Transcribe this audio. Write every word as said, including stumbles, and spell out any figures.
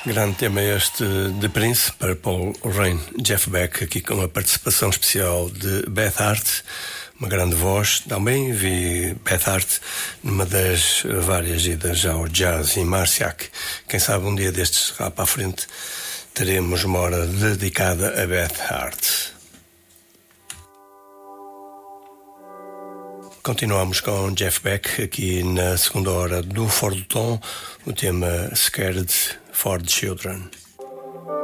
Grande tema este de Prince, Purple Rain. Jeff Beck aqui com a participação especial de Beth Hart, uma grande voz. Também vi Beth Hart numa das várias idas ao jazz em Marciac. Quem sabe um dia destes lá para a frente teremos uma hora dedicada a Beth Hart. Continuamos com Jeff Beck aqui na segunda hora do Fora do Tom, o tema Scared for the Children.